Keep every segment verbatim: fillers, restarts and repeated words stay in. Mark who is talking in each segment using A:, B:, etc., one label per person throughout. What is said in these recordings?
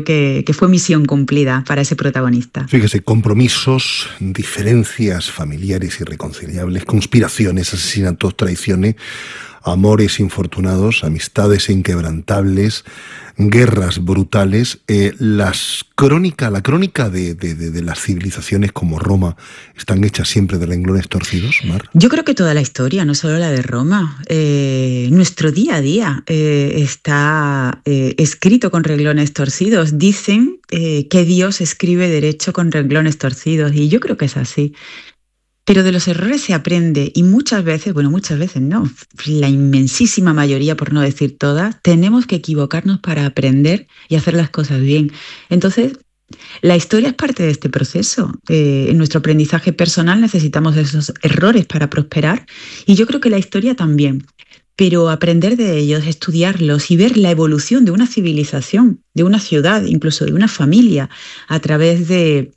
A: que, que fue misión cumplida para ese protagonista.
B: Fíjese, compromisos, diferencias familiares irreconciliables, conspiraciones, asesinatos, traiciones, amores infortunados, amistades inquebrantables, guerras brutales. Eh, las crónica, la crónica de, de, de, de las civilizaciones como Roma están hechas siempre de renglones torcidos, Mar.
A: Yo creo que toda la historia, no solo la de Roma, eh, nuestro día a día eh, está eh, escrito con renglones torcidos. Dicen eh, que Dios escribe derecho con renglones torcidos y yo creo que es así. Pero de los errores se aprende y muchas veces, bueno, muchas veces no, la inmensísima mayoría, por no decir todas, tenemos que equivocarnos para aprender y hacer las cosas bien. Entonces, la historia es parte de este proceso. Eh, en nuestro aprendizaje personal necesitamos esos errores para prosperar y yo creo que la historia también. Pero aprender de ellos, estudiarlos y ver la evolución de una civilización, de una ciudad, incluso de una familia, a través de...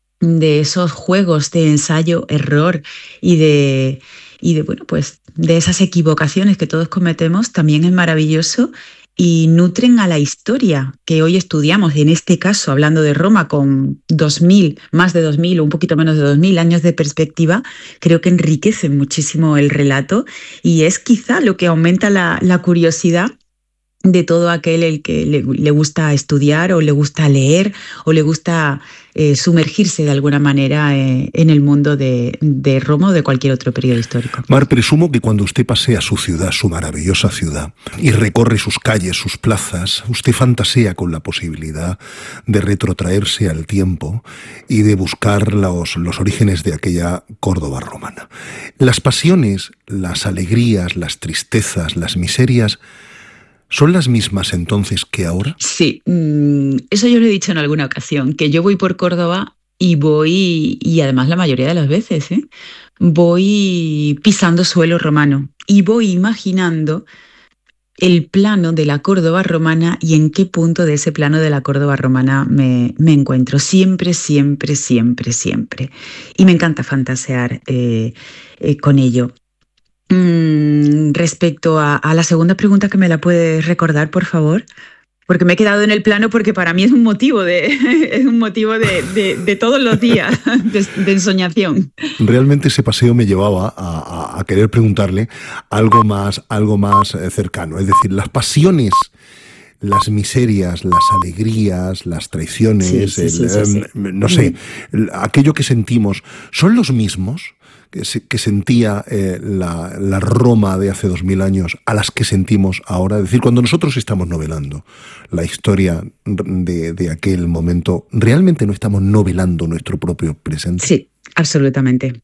A: de esos juegos de ensayo-error y de, y de, bueno, pues, de esas equivocaciones que todos cometemos, también es maravilloso y nutren a la historia que hoy estudiamos, en este caso, hablando de Roma, con dos mil, más de dos mil o un poquito menos de dos mil años de perspectiva, creo que enriquecen muchísimo el relato y es quizá lo que aumenta la, la curiosidad de todo aquel el que le, le gusta estudiar o le gusta leer o le gusta eh, sumergirse de alguna manera eh, en el mundo de, de Roma o de cualquier otro periodo histórico.
B: Mar, presumo que cuando usted pasea su ciudad, su maravillosa ciudad, y recorre sus calles, sus plazas, usted fantasea con la posibilidad de retrotraerse al tiempo y de buscar los, los orígenes de aquella Córdoba romana. Las pasiones, las alegrías, las tristezas, las miserias, ¿son las mismas entonces que ahora?
A: Sí, eso yo lo he dicho en alguna ocasión, que yo voy por Córdoba y voy, y además la mayoría de las veces, ¿eh? voy pisando suelo romano y voy imaginando el plano de la Córdoba romana y en qué punto de ese plano de la Córdoba romana me, me encuentro. Siempre, siempre, siempre, siempre. Y me encanta fantasear eh, eh, con ello. Mm, respecto a, a la segunda pregunta, que me la puedes recordar, por favor, porque me he quedado en el plano porque para mí es un motivo de es un motivo de, de, de todos los días de, de ensoñación.
B: Realmente ese paseo me llevaba a, a, a querer preguntarle algo más, algo más cercano, es decir, las pasiones, las miserias, las alegrías, las traiciones, sí, sí, el, sí, sí, sí. no sé, aquello que sentimos, ¿son los mismos que, se, que sentía eh, la, la Roma de hace dos mil años a las que sentimos ahora? Es decir, cuando nosotros estamos novelando la historia de, de aquel momento, ¿realmente no estamos novelando nuestro propio presente?
A: Sí, absolutamente.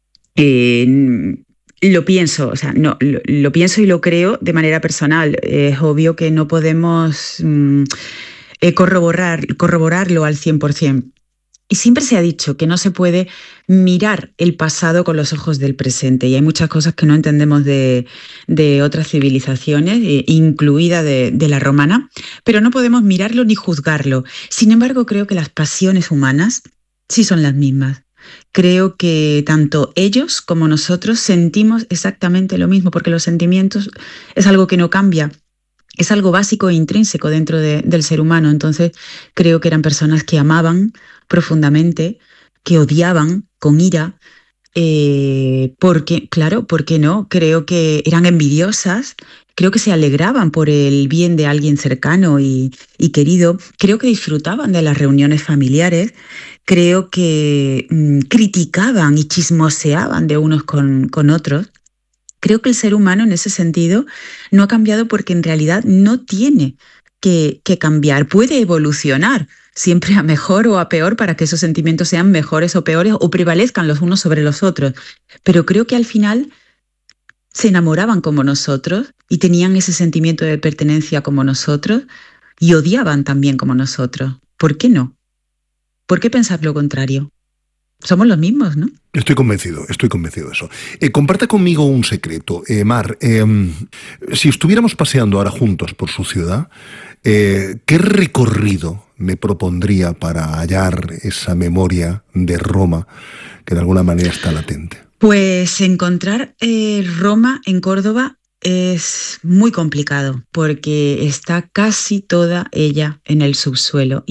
A: Eh, Lo pienso, o sea, no, lo, lo pienso y lo creo de manera personal. Es obvio que no podemos mm, eh, corroborar, corroborarlo al cien por ciento. Y siempre se ha dicho que no se puede mirar el pasado con los ojos del presente. Y hay muchas cosas que no entendemos de, de otras civilizaciones, eh, incluida de, de la romana, pero no podemos mirarlo ni juzgarlo. Sin embargo, creo que las pasiones humanas sí son las mismas. Creo que tanto ellos como nosotros sentimos exactamente lo mismo, porque los sentimientos es algo que no cambia, es algo básico e intrínseco dentro de, del ser humano. Entonces creo que eran personas que amaban profundamente, que odiaban con ira, eh, porque, claro, ¿por qué no? Creo que eran envidiosas, creo que se alegraban por el bien de alguien cercano y, y querido, creo que disfrutaban de las reuniones familiares, creo que mmm, criticaban y chismoseaban de unos con, con otros. Creo que el ser humano en ese sentido no ha cambiado porque en realidad no tiene que, que cambiar, puede evolucionar siempre a mejor o a peor para que esos sentimientos sean mejores o peores o prevalezcan los unos sobre los otros. Pero creo que al final se enamoraban como nosotros y tenían ese sentimiento de pertenencia como nosotros y odiaban también como nosotros. ¿Por qué no? ¿Por qué pensar lo contrario? Somos los mismos, ¿no?
B: Estoy convencido, estoy convencido de eso. Eh, comparta conmigo un secreto. Eh, Mar, eh, si estuviéramos paseando ahora juntos por su ciudad, eh, ¿qué recorrido me propondría para hallar esa memoria de Roma que de alguna manera está latente?
A: Pues encontrar eh, Roma en Córdoba es muy complicado porque está casi toda ella en el subsuelo.